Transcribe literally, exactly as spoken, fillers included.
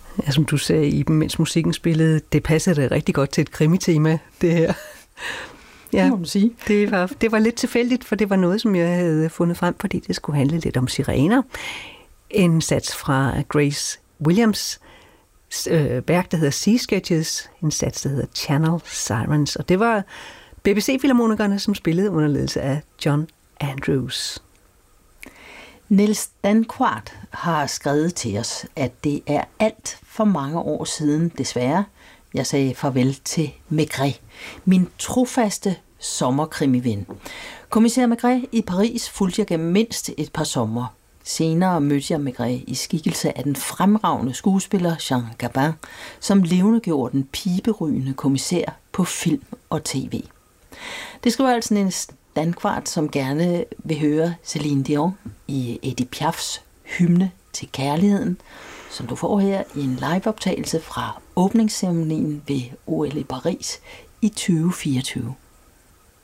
Ja, som du sagde, Iben, mens musikken spillede, det passede det rigtig godt til et krimitema, det her. Ja, det må man sige. Det var, det var lidt tilfældigt, for det var noget, som jeg havde fundet frem, fordi det skulle handle lidt om sirener. En sats fra Grace Williams øh, værk, der hedder Sea Sketches, en sats, der hedder Channel Sirens, og det var B B C-filharmonikerne, som spillede under ledelse af John Andrews. Niels Danquart har skrevet til os, at det er alt for mange år siden, desværre, jeg sagde farvel til Maigret, min trofaste sommerkrimiven. Kommissær Maigret i Paris fulgte jeg gennem mindst et par sommer. Senere mødte jeg Maigret i skikkelse af den fremragende skuespiller Jean Gabin, som levendegjorde den piberygende kommissær på film og tv. Det skriver altså Niels Danquart, som gerne vil høre Céline Dion i Edith Piafs hymne til kærligheden, som du får her i en liveoptagelse fra åbningsceremonien ved O L i Paris i tyve fireogtyve.